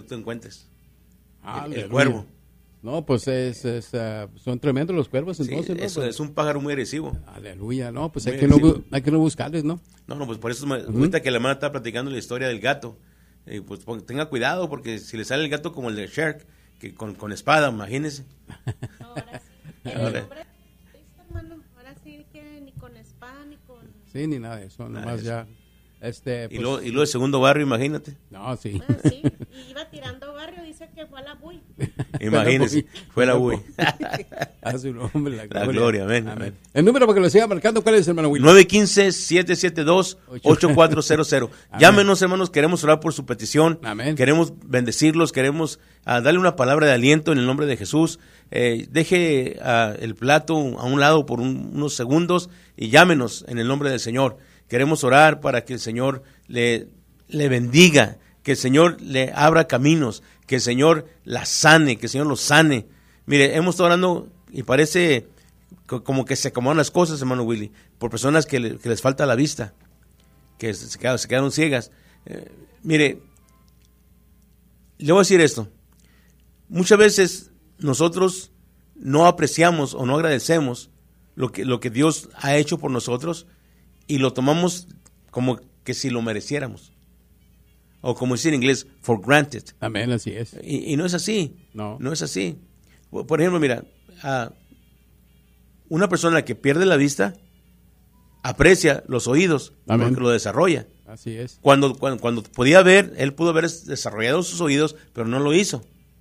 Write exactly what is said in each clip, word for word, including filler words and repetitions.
te encuentres. Ah, el, el cuervo. No, pues es, es, uh, son tremendos los cuervos, entonces. Sí, ¿no? eso pues, es un pájaro muy agresivo. Aleluya, no, pues Muy hay que no, hay que no buscarles, ¿no? No, no, pues por eso, me, Uh-huh. ahorita que la hermana está platicando la historia del gato, eh, pues tenga cuidado, porque si le sale el gato como el de Shrek, que con, con espada, imagínese. Ahora sí. En Ahora. el nombre de Cristo, hermano, ahora sí que ni con espada ni con... Sí, ni nada de eso, Nada nomás de eso. ya. Este, Y pues, luego, y luego el segundo barrio, imagínate. No, sí. Bueno, sí, y iba tirando barrio, dice que fue a la Bui. Imagínese, fue la U I. A su nombre, la gloria. La gloria, amén, amén. El número para que lo siga marcando, ¿cuál es, hermano Willy? nueve uno cinco, siete siete dos, ocho cuatro cero cero. Llámenos, hermanos, queremos orar por su petición. Amén. Queremos bendecirlos, queremos uh, darle una palabra de aliento en el nombre de Jesús. Eh, deje uh, el plato a un lado por un, unos segundos y llámenos en el nombre del Señor. Queremos orar para que el Señor le, le bendiga, que el Señor le abra caminos, que el Señor la sane, que el Señor los sane. Mire, hemos estado orando y parece como que se acomodan las cosas, hermano Willy, por personas que, le, que les falta la vista, que se quedaron, se quedaron ciegas. Eh, mire, le voy a decir esto. Muchas veces nosotros no apreciamos o no agradecemos lo que, lo que Dios ha hecho por nosotros y lo tomamos como que si lo mereciéramos. O como decir en inglés, for granted. Amén, así es. Y, y no es así. No. No es así. Por, por ejemplo, mira, uh, una persona que pierde la vista aprecia los oídos. Amén. Porque lo desarrolla. Así es. Cuando, cuando, cuando podía ver, él pudo haber desarrollado sus oídos, pero no lo hizo.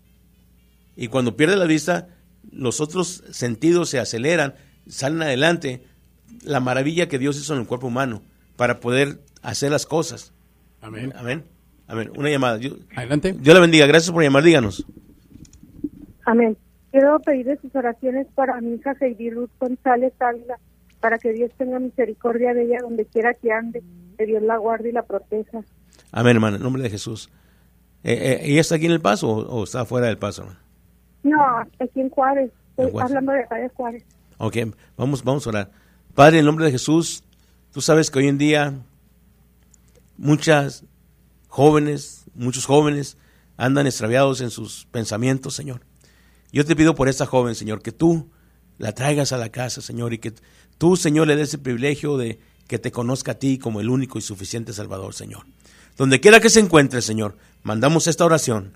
Y cuando pierde la vista, los otros sentidos se aceleran, salen adelante. La maravilla que Dios hizo en el cuerpo humano para poder hacer las cosas. Amén. Amén. Amén. Una llamada. Dios, Adelante. Dios la bendiga. Gracias por llamar. Díganos. Amén. Quiero pedirle sus oraciones para mi hija Heidi Ruth González Ávila, para que Dios tenga misericordia de ella donde quiera que ande, que Dios la guarde y la proteja. Amén, hermano. En nombre de Jesús. Eh, eh, ¿Ella está aquí en El Paso o, o está fuera del Paso, hermano? No, aquí en Juárez. Estoy En Juárez. hablando de acá de Juárez. Ok, vamos, vamos a orar. Padre, en el nombre de Jesús, tú sabes que hoy en día muchas jóvenes, muchos jóvenes andan extraviados en sus pensamientos, Señor. Yo te pido por esta joven, Señor, que tú la traigas a la casa, Señor, y que tú, Señor, le des el privilegio de que te conozca a ti como el único y suficiente Salvador, Señor. Donde quiera que se encuentre, Señor, mandamos esta oración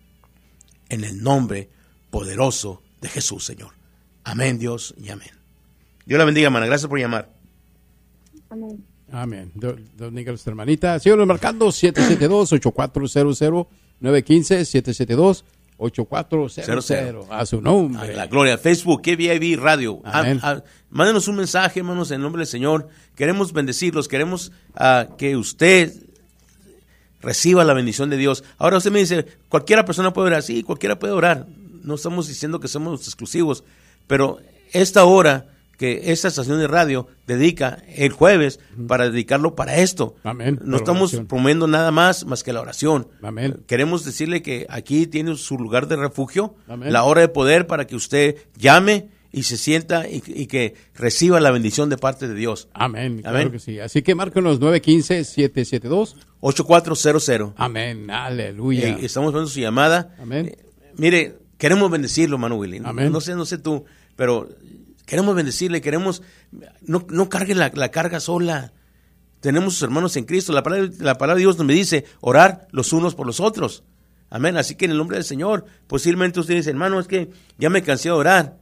en el nombre poderoso de Jesús, Señor. Amén, Dios, y amén. Dios la bendiga, hermana. Gracias por llamar. Amén. Amén. Dios bendiga a nuestra hermanita. Síganos marcando siete siete dos, ocho cuatro cero cero, nueve uno cinco, siete siete dos, ocho cuatro cero cero. A su nombre. A la gloria. Facebook, K V I V Radio. Amén. A, a, mándenos un mensaje, hermanos, en el nombre del Señor. Queremos bendecirlos. Queremos uh, que usted reciba la bendición de Dios. Ahora usted me dice, cualquiera persona puede orar. Sí, cualquiera puede orar. No estamos diciendo que somos exclusivos, pero esta hora que esta estación de radio dedica el jueves para dedicarlo para esto. Amén. No estamos oración. promoviendo nada más más que la oración. Amén. Queremos decirle que aquí tiene su lugar de refugio, Amén. la hora de poder para que usted llame y se sienta y, y que reciba la bendición de parte de Dios. Amén. Claro Amén. que sí. Así que márquenos nueve uno cinco, siete siete dos. ocho cuatro cero cero. Amén. Aleluya. Eh, estamos viendo su llamada. Amén. Eh, mire, queremos bendecirlo, hermano Willy. Amén. No sé, no sé tú, pero queremos bendecirle, queremos, no, no cargue la, la carga sola. Tenemos sus hermanos en Cristo. La palabra, la palabra de Dios nos dice orar los unos por los otros. Amén. Así que en el nombre del Señor, posiblemente usted dice, hermano, es que ya me cansé de orar.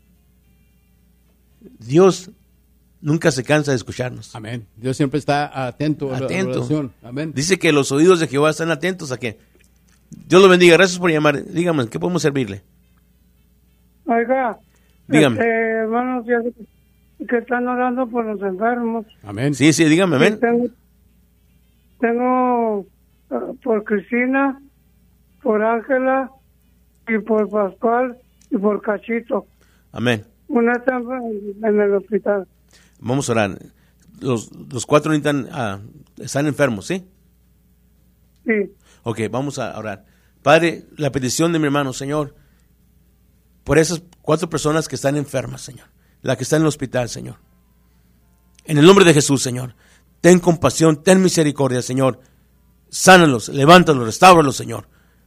Dios nunca se cansa de escucharnos. Amén. Dios siempre está atento a la Atento. oración. Amén. Dice que los oídos de Jehová están atentos a que Dios lo bendiga. Gracias por llamar. Dígame, ¿qué podemos servirle? Oiga, Dígame. este, hermanos, ya que- que están orando por los enfermos. Amén. Sí, sí, dígame, amén. Tengo, tengo uh, por Cristina, por Ángela, y por Pascual, y por Cachito. Amén. Una está en, en el hospital. Vamos a orar. Los, los cuatro necesitan, ah, están enfermos, ¿sí? Sí, Ok, vamos a orar. Padre, la petición de mi hermano, Señor, por esas cuatro personas que están enfermas, Señor, la que está en el hospital, Señor. En el nombre de Jesús, Señor, ten compasión, ten misericordia, Señor. Sánalos, levántalos, restáuralos, Señor.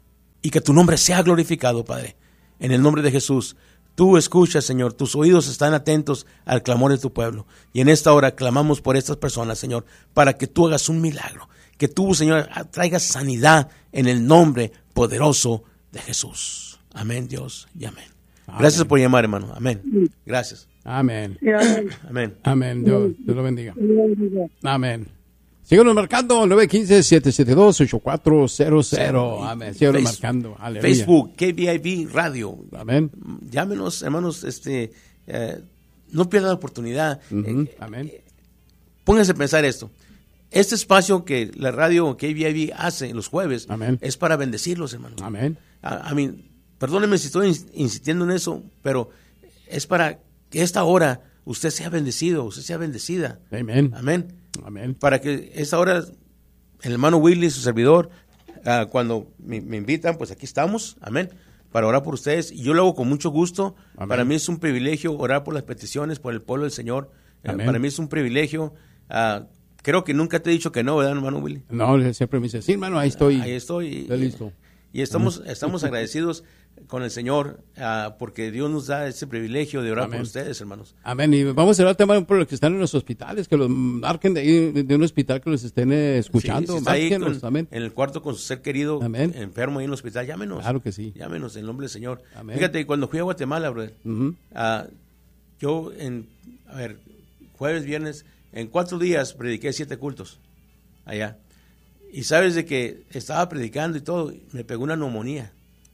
y que tu nombre sea glorificado, Padre. En el nombre de Jesús, tú escuchas, Señor, tus oídos están atentos al clamor de tu pueblo. Y en esta hora clamamos por estas personas, Señor, para que tú hagas un milagro, que tú, Señor, traigas sanidad en el nombre poderoso de Jesús. Amén, Dios, y amén. Amén. Gracias por llamar, hermano. Amén. Gracias. Amén. Amén. Amén. Dios, Dios lo bendiga. Amén. Síganos marcando nueve uno cinco, siete siete dos, ocho cuatro cero cero. Amén. Síganos Face, marcando. Aleluya. Facebook, K B I B Radio. Amén. Llámenos, hermanos, este, eh, no pierda la oportunidad. Uh-huh. Eh, Amén. Eh, pónganse a pensar esto. Este espacio que la radio K B I B hace los jueves Amén. es para bendecirlos, hermanos. Amén. A, a mí, perdónenme si estoy insistiendo en eso, pero es para que esta hora usted sea bendecido, usted sea bendecida. Amén. Amén. Amén. Para que esta hora, el hermano Willy, su servidor, uh, cuando me, me invitan, pues aquí estamos, amén, para orar por ustedes. Y yo lo hago con mucho gusto. Amén. Para mí es un privilegio orar por las peticiones, por el pueblo del Señor. Uh, para mí es un privilegio. Uh, creo que nunca te he dicho que no, ¿verdad, hermano Willy? No, siempre me dice, sí, hermano, ahí estoy. Ahí estoy. Estoy listo. Y estamos, estamos agradecidos con el Señor uh, porque Dios nos da ese privilegio de orar Amén. Por ustedes, hermanos. Amén. Y vamos a orar también por los que están en los hospitales, que los marquen de ahí, de un hospital que los estén eh, escuchando. Sí, si está ahí con, Amén. En el cuarto con su ser querido, Amén. Enfermo ahí en el hospital, llámenos. Claro que sí. Llámenos en el nombre del Señor. Amén. Fíjate, cuando fui a Guatemala, brother, uh-huh. uh, yo en, a ver, jueves, viernes, en cuatro días prediqué siete cultos allá. Y sabes de que estaba predicando y todo, me pegó una neumonía.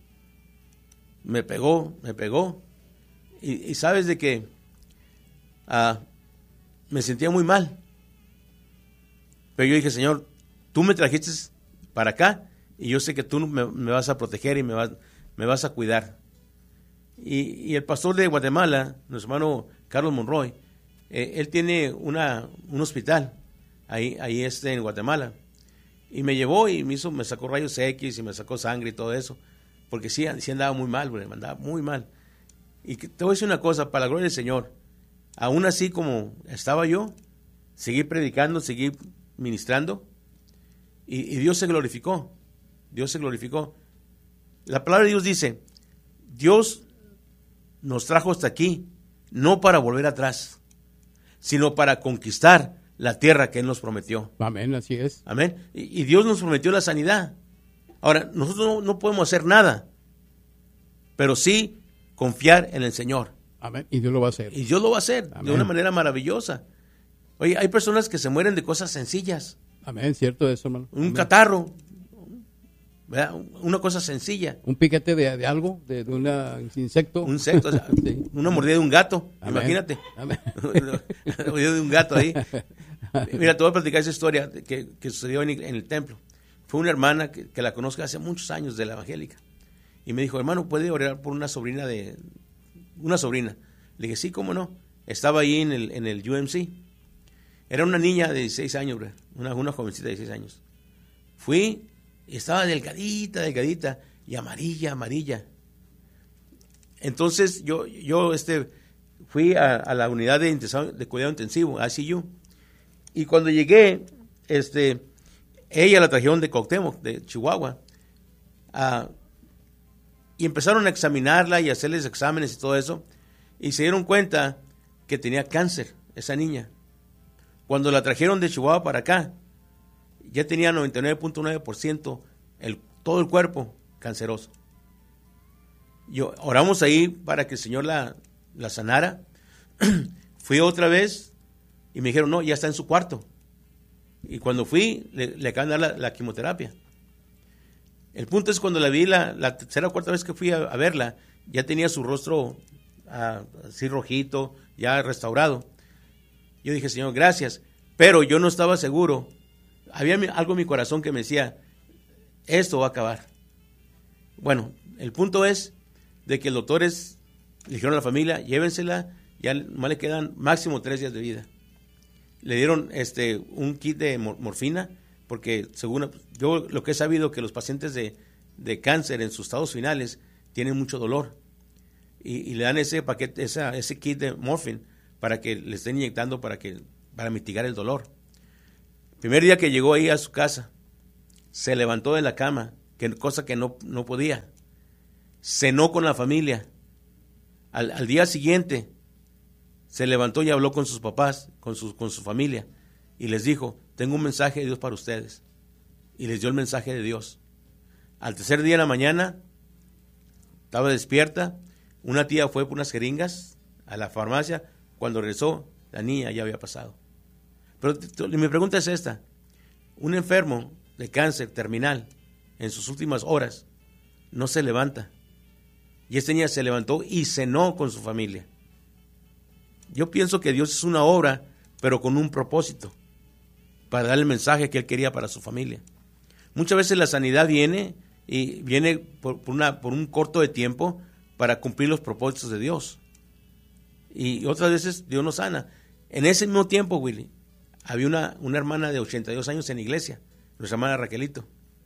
Me pegó, me pegó. Y, y sabes de que uh, me sentía muy mal. Pero yo dije, Señor, tú me trajiste para acá y yo sé que tú me, me vas a proteger y me vas, me vas a cuidar. Y, y el pastor de Guatemala, nuestro hermano Carlos Monroy, eh, él tiene una, un hospital ahí, ahí este, en Guatemala. Y me llevó y me hizo, me sacó rayos X y me sacó sangre y todo eso. Porque sí, sí andaba muy mal, me andaba muy mal. Y que, te voy a decir una cosa, para la gloria del Señor, aún así como estaba yo, seguí predicando, seguí ministrando, y, y Dios se glorificó. Dios se glorificó. La palabra de Dios dice, Dios nos trajo hasta aquí, no para volver atrás, sino para conquistar la tierra que Él nos prometió. Amén, así es. Amén. Y, y Dios nos prometió la sanidad. Ahora, nosotros no, no podemos hacer nada, pero sí confiar en el Señor. Amén. Y Dios lo va a hacer. Y Dios lo va a hacer Amén. De una manera maravillosa. Oye, hay personas que se mueren de cosas sencillas. Amén, cierto eso, hermano. Un Amén. catarro, ¿verdad? Una cosa sencilla. Un piquete de, de algo, de, de un insecto. Un insecto, o sea, sí. Una mordida de un gato, Amén. Imagínate. Amén. Una mordida de un gato ahí. Mira, te voy a platicar esa historia que, que sucedió en, en el templo. Fue una hermana que, que la conozco hace muchos años de la evangélica. Y me dijo, hermano, ¿puede orar por una sobrina de... Una sobrina. Le dije, sí, cómo no. Estaba ahí en el, en el U M C. Era una niña de dieciséis años, bro. Una, una jovencita de dieciséis años. Fui y estaba delgadita, delgadita, y amarilla, amarilla. Entonces yo, yo este, fui a, a la unidad de, de cuidado intensivo, I C U. Y cuando llegué, este, ella la trajeron de Cuauhtémoc, de Chihuahua, uh, y empezaron a examinarla y a hacerles exámenes y todo eso, y se dieron cuenta que tenía cáncer, esa niña. Cuando la trajeron de Chihuahua para acá, ya tenía noventa y nueve punto nueve por ciento el, todo el cuerpo canceroso. Yo, oramos ahí para que el Señor la, la sanara. Fui otra vez y me dijeron, no, ya está en su cuarto. Y cuando fui, le, le acaban de dar la, la quimioterapia. El punto es cuando la vi, la, la tercera o cuarta vez que fui a, a verla, ya tenía su rostro uh, así rojito, ya restaurado. Yo dije, Señor, gracias. Pero yo no estaba seguro. Había algo en mi corazón que me decía, esto va a acabar. Bueno, el punto es de que el doctor es, le dijeron a la familia, llévensela, ya más le quedan máximo tres días de vida. Le dieron este un kit de morfina, porque según yo lo que he sabido, que los pacientes de, de cáncer en sus estados finales tienen mucho dolor. Y, y le dan ese paquete, esa, ese kit de morfina para que le estén inyectando para, que, para mitigar el dolor. El primer día que llegó ahí a su casa, se levantó de la cama, que, cosa que no, no podía. Cenó con la familia. Al, al día siguiente se levantó y habló con sus papás, con su, con su familia, y les dijo, tengo un mensaje de Dios para ustedes. Y les dio el mensaje de Dios. Al tercer día de la mañana, estaba despierta, una tía fue por unas jeringas a la farmacia, cuando regresó, la niña ya había pasado. Pero mi pregunta es esta, un enfermo de cáncer terminal, en sus últimas horas, no se levanta. Y esta niña se levantó y cenó con su familia. Yo pienso que Dios es una obra, pero con un propósito, para dar el mensaje que Él quería para su familia. Muchas veces la sanidad viene, y viene por, por, una, por un corto de tiempo, para cumplir los propósitos de Dios. Y otras veces Dios nos sana. En ese mismo tiempo, Willy, había una, una hermana de ochenta y dos años en la iglesia, nuestra hermana Raquelito.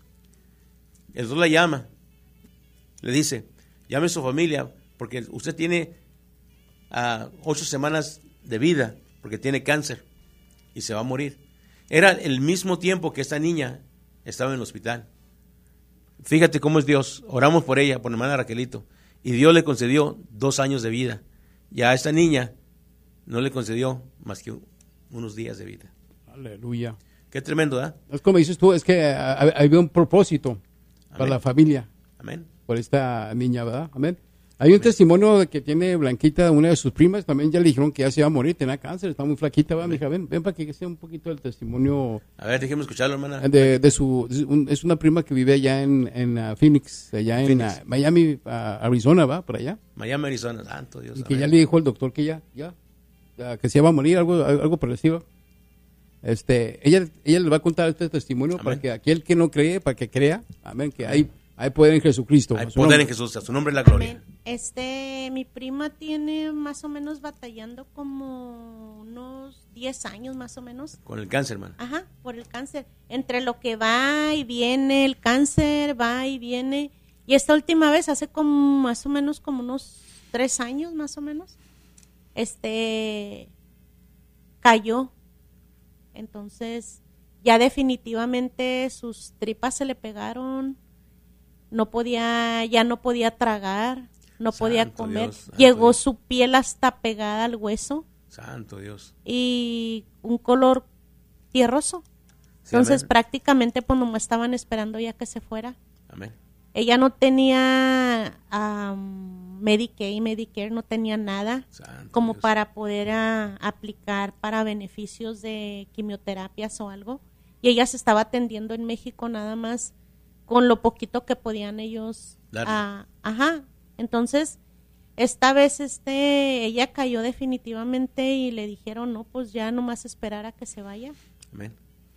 El Dios la llama, le dice, llame a su familia, porque usted tiene uh, ocho semanas de vida, porque tiene cáncer, y se va a morir. Era el mismo tiempo que esta niña estaba en el hospital. Fíjate cómo es Dios. Oramos por ella, por la hermana Raquelito, y Dios le concedió dos años de vida. Y a esta niña no le concedió más que unos días de vida. Aleluya. Qué tremendo, ¿eh? Es como dices tú, es que uh, había un propósito. Amén. Para la familia. Amén. Por esta niña, ¿verdad? Amén. Hay un Amén. Testimonio de que tiene Blanquita, una de sus primas, también ya le dijeron que ya se iba a morir, tenía cáncer, está muy flaquita, ¿verdad, mija? Ven, ven para que sea un poquito el testimonio. A ver, déjeme escucharlo, hermana. De, de su, de un, es una prima que vive allá en, en uh, Phoenix, allá en uh, Miami, uh, Arizona, ¿va? Por allá. Miami, Arizona, santo Dios. Y que ya le dijo el doctor que ya, ya, uh, que se iba a morir, algo, algo por el estilo. Este, ella, ella les va a contar este testimonio. Amén. Para que aquel que no cree, para que crea, amén, que hay, hay poder en Jesucristo. Hay poder en Jesús, a su nombre es la gloria. Amén. Este, mi prima tiene más o menos batallando como unos diez años más o menos. Con el cáncer, hermano. Ajá, por el cáncer. Entre lo que va y viene, el cáncer va y viene. Y esta última vez, hace como más o menos como unos tres años más o menos, este, cayó. Entonces, ya definitivamente sus tripas se le pegaron, no podía, ya no podía tragar, no Santo podía comer, Dios, llegó Dios. Su piel hasta pegada al hueso. Santo Dios. Y un color tierroso. Sí, entonces, amén. Prácticamente pues nomás estaban esperando ya que se fuera. Amén. Ella no tenía um, Medicaid, Medicare, no tenía nada Santo como Dios. Para poder a, aplicar para beneficios de quimioterapias o algo. Y ella se estaba atendiendo en México nada más con lo poquito que podían ellos. A, ajá. Entonces, esta vez este ella cayó definitivamente y le dijeron, no, pues ya nomás esperar a que se vaya. Amén.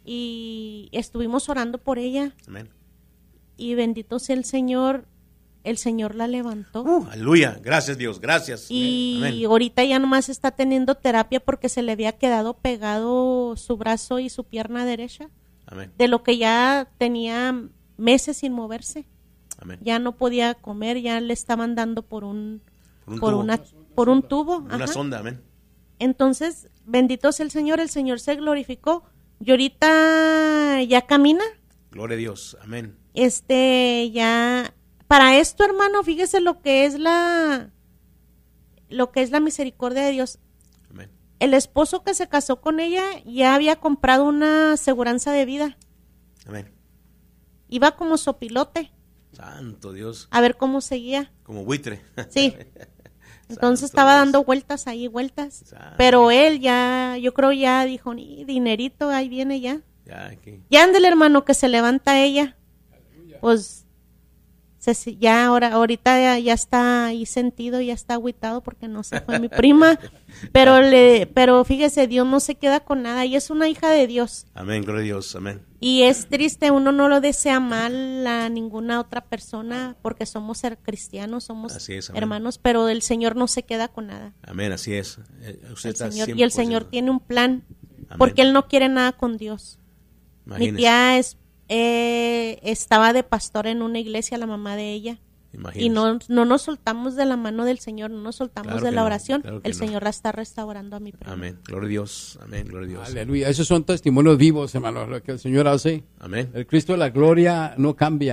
Y estuvimos orando por ella. Amén. Y bendito sea el Señor, el Señor la levantó. Uh, aleluya, gracias Dios, gracias. Y Amén. ahorita ya nomás está teniendo terapia porque se le había quedado pegado su brazo y su pierna derecha. Amén. De lo que ya tenía meses sin moverse. Amén. Ya no podía comer, ya le estaban dando por un, por un por tubo. Una, por un tubo. Una ajá. sonda, amén. Entonces, bendito sea el Señor, el Señor se glorificó. Y ahorita ya camina. Gloria a Dios, amén. Este, ya, para esto, hermano, fíjese lo que es la, lo que es la misericordia de Dios. Amén. El esposo que se casó con ella ya había comprado una aseguranza de vida. Amén. Iba como sopilote. Santo Dios. A ver cómo seguía. Como buitre. Sí. Entonces estaba Dios. Dando vueltas ahí, vueltas. Santo. Pero él ya, yo creo ya dijo, ni dinerito, ahí viene ya. Ya, aquí. Ya ándele, hermano, que se levanta ella. Pues se, ya ahora ahorita ya, ya está ahí sentido, ya está agüitado porque no se fue mi prima, pero le pero fíjese, Dios no se queda con nada y es una hija de Dios. Amén, gloria a Dios, amén. Y es triste, uno no lo desea mal a ninguna otra persona porque somos ser cristianos, somos es, hermanos, pero el Señor no se queda con nada. Amén, así es. Usted el está Señor, y el Señor tiene un plan, amén. Porque Él no quiere nada con Dios. Imagínese. Mi tía es Eh, estaba de pastor en una iglesia, la mamá de ella. Imagínese. Y no, no nos soltamos de la mano del Señor, no nos soltamos claro de la no, oración. claro el no. Señor la está restaurando a mi prima. Amén, gloria a Dios, amén, gloria a Dios. Aleluya, esos son testimonios vivos, hermano, lo que el Señor hace. Amén. El Cristo de la gloria no cambia.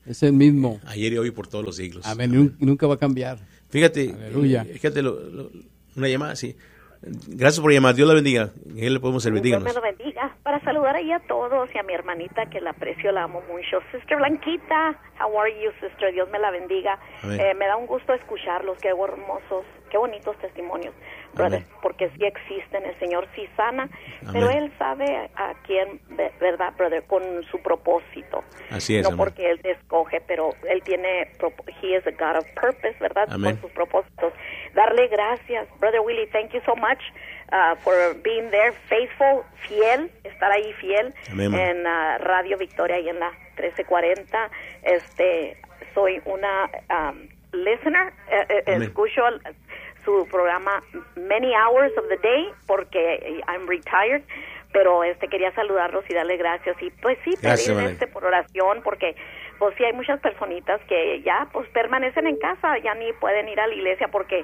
Es el mismo. Ayer y hoy por todos los siglos. Amén. Amén. Y nunca va a cambiar. Fíjate, Aleluya. eh, fíjate lo, lo, una llamada, sí. Gracias por llamar. Dios la bendiga. ¿En qué le podemos servir? Dios Díganos. me lo bendiga. Para saludar ahí a todos y a mi hermanita que la aprecio, la amo mucho. Sister Blanquita, how are you, sister? Dios me la bendiga. Eh, me da un gusto escucharlos. Qué hermosos, qué bonitos testimonios, brother. Amén. Porque sí existen. El Señor sí sana. Amén. Pero Él sabe a quién, ¿verdad, brother? Con su propósito. Así es, no amén. Porque Él te escoge, pero Él tiene, he is a God of purpose, ¿verdad? Amén. Con sus propósitos. Darle gracias, brother Willie. Thank you so much. Uh, for being there, faithful, fiel, estar ahí fiel. Amén, en uh, Radio Victoria y en la trece cuarenta. Este, soy una um, listener, uh, escucho su programa many hours of the day porque I'm retired, pero este quería saludarlos y darle gracias y pues sí, gracias, pedir este por oración porque pues sí hay muchas personitas que ya pues permanecen en casa, ya ni pueden ir a la iglesia porque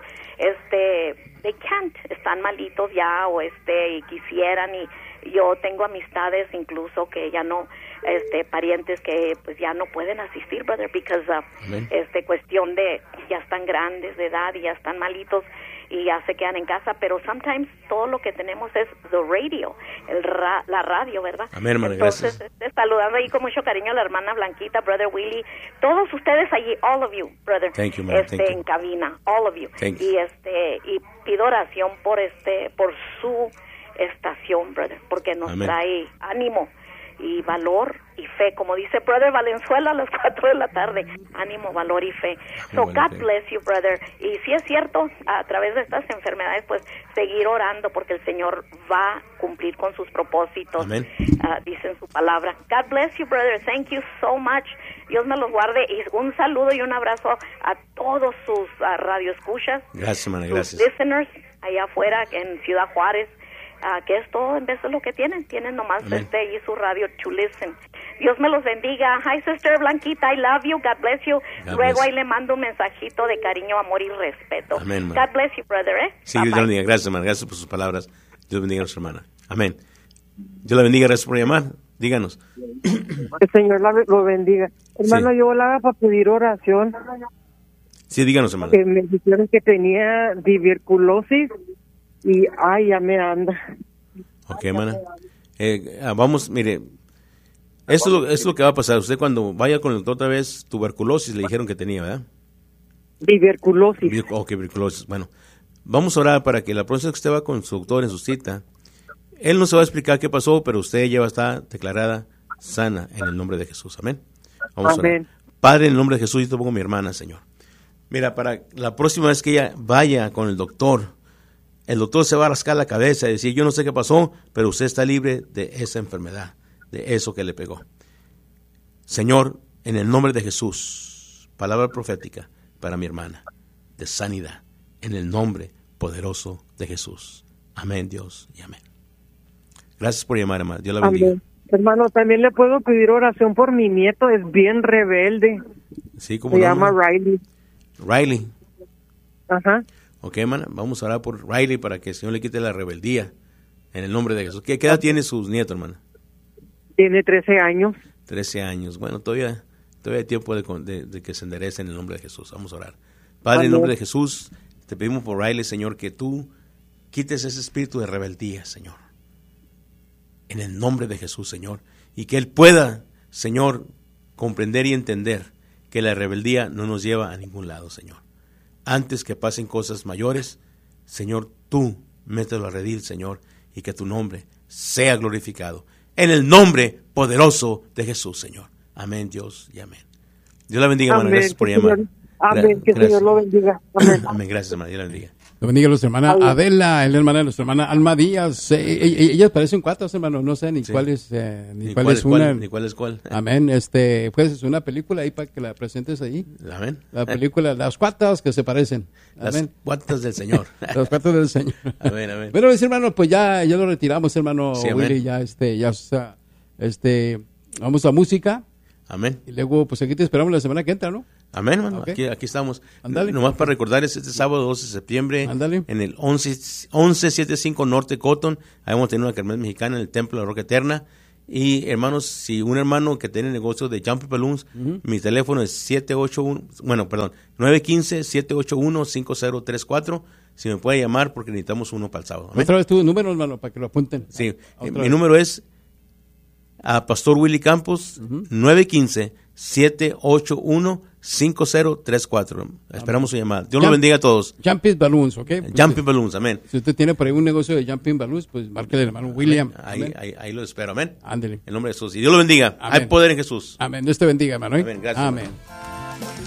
este they can't, están malitos ya o este y quisieran y yo tengo amistades incluso que ya no este parientes que pues ya no pueden asistir, brother, because uh, este cuestión de ya están grandes de edad y ya están malitos y ya se quedan en casa, pero sometimes todo lo que tenemos es the radio, el ra la radio, ¿verdad? Amén, hermana, entonces, gracias. Este, saludando ahí con mucho cariño a la hermana Blanquita, brother Willie, todos ustedes allí, all of you, brother, Thank you, man. este Thank you. en cabina, all of you, Thank y you. este y pido oración por este, por su estación, brother, porque nos Amén. trae ánimo y valor y fe, como dice brother Valenzuela a las cuatro de la tarde, ánimo, valor y fe. So Bueno, God fe. bless you, brother. Y si es cierto, a través de estas enfermedades, pues seguir orando porque el Señor va a cumplir con sus propósitos. Amén. Uh, dice en su palabra. God bless you, brother. Thank you so much. Dios me los guarde y un saludo y un abrazo a todos sus uh, radioescuchas. Gracias, hermana, sus gracias. listeners allá afuera en Ciudad Juárez. Uh, que es todo en vez de lo que tienen. Tienen nomás Amén. este y su radio to listen. Dios me los bendiga. Hi, sister Blanquita, I love you. God bless you. God Luego bless. ahí le mando un mensajito de cariño, amor y respeto. Amén, man. God bless you, brother, ¿eh? Sí, Bye, Dios la bye. bendiga. Gracias, hermana. Gracias por sus palabras. Dios bendiga a nuestra hermana. Amén. Dios la bendiga. Gracias por llamar. Díganos. El Señor la, lo bendiga. Hermano, Sí. yo hablaba para pedir oración. Sí, díganos, hermana. Que me dijeron que tenía tuberculosis y ay, ya me anda. Ok, hermana. Eh, ah, vamos, mire. Esto es, lo, esto es lo que va a pasar. Usted cuando vaya con el doctor otra vez, tuberculosis, le dijeron que tenía, ¿verdad? Tuberculosis. Vir- Ok, tuberculosis. Bueno, vamos a orar para que la próxima vez que usted va con su doctor en su cita, él no se va a explicar qué pasó, pero usted ya va a estar declarada sana en el nombre de Jesús. Amén. Vamos Amén. a orar. Padre, en el nombre de Jesús, yo te pongo a mi hermana, Señor. Mira, para la próxima vez que ella vaya con el doctor, el doctor se va a rascar la cabeza y decir, yo no sé qué pasó, pero usted está libre de esa enfermedad, de eso que le pegó. Señor, en el nombre de Jesús, palabra profética para mi hermana, de sanidad, en el nombre poderoso de Jesús. Amén, Dios, y amén. Gracias por llamar, hermano. Dios la bendiga. Amén. Hermano, también le puedo pedir oración por mi nieto, es bien rebelde. Sí, como Se llama Riley. Riley. Ajá. Ok, hermana, vamos a orar por Riley para que el Señor le quite la rebeldía en el nombre de Jesús. ¿Qué, qué edad tiene sus nietos, hermana? Tiene trece años. Trece años. Bueno, todavía, todavía hay tiempo de, de, de que se enderece en el nombre de Jesús. Vamos a orar. Padre, en el nombre de Jesús, te pedimos por Riley, Señor, que tú quites ese espíritu de rebeldía, Señor. En el nombre de Jesús, Señor. Y que él pueda, Señor, comprender y entender que la rebeldía no nos lleva a ningún lado, Señor. Antes que pasen cosas mayores, Señor, tú mételo a redil, Señor, y que tu nombre sea glorificado. En el nombre poderoso de Jesús, Señor. Amén, Dios, y amén. Dios la bendiga, hermana. Amén. Gracias por Que llamar. Señor- Amén. Que el Gracias. Señor lo bendiga. Amén. Amén, gracias, hermana. Dios la bendiga. Lo bendiga a nuestra hermana Amén. Adela, la hermana de nuestra hermana Alma Díaz. Eh, eh, eh, ellas parecen cuatro, hermano. No sé ni Sí. cuál es, eh, ni, Ni cuál, cuál es es cuál, una. ni cuál es cuál. Amén. Este, pues es una película ahí para que la presentes ahí. Amén. La película, las cuatas que se parecen. Las Amén. cuatas del Señor. Las cuatas del Señor. Amén, amén. Bueno, pues, hermano, pues ya, ya lo retiramos, hermano Sí, amén. Willy. Ya, este, ya está. Este, vamos a música. Amén. Y luego, pues aquí te esperamos la semana que entra, ¿no? Amén, hermano. Ok. Aquí, aquí estamos. Ándale. Nomás para recordarles, este sábado doce de septiembre, Ándale. en el once setenta y cinco Norte Cotton, ahí vamos a tener una kermés mexicana en el Templo de la Roca Eterna. Y hermanos, si un hermano que tiene negocio de Jumping Balloons, uh-huh. mi teléfono es siete ocho uno, bueno, perdón, nueve uno cinco, siete ocho uno, cinco cero tres cuatro. Si me puede llamar porque necesitamos uno para el sábado. ¿Amén? Otra vez tu número, hermano, para que lo apunten. Sí, ah, mi vez. número es a Pastor Willy Campos, uh-huh. nueve uno cinco, siete ocho uno, cinco cero tres cuatro. Esperamos su llamada. Dios Jump, lo bendiga a todos. Jumping Balloons, ¿ok? Pues Jumping si, Balloons, amén. Si usted tiene por ahí un negocio de Jumping Balloons, pues márquele al hermano William. Ahí, ahí, ahí lo espero, amén. Ándele. En nombre de Jesús. Y Dios lo bendiga. Amén. Hay poder en Jesús. Amén. Dios te bendiga, hermano. ¿eh? Amén. Gracias. Amén. Hermano.